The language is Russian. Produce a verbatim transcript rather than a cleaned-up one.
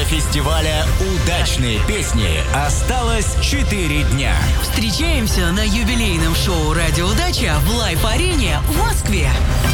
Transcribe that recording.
до фестиваля «Удачные песни» осталось четыре дня. Встречаемся на юбилейном шоу «Радио Удача» в Лайф-арене в Москве.